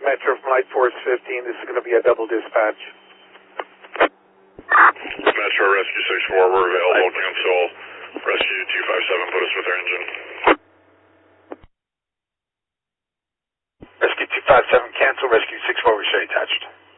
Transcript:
Metro from Light Force 15. This is going to be a double dispatch. Metro Rescue 64, we're available. Cancel Rescue 257, put us with our engine. Rescue 257, cancel. Rescue 64, we show you touched.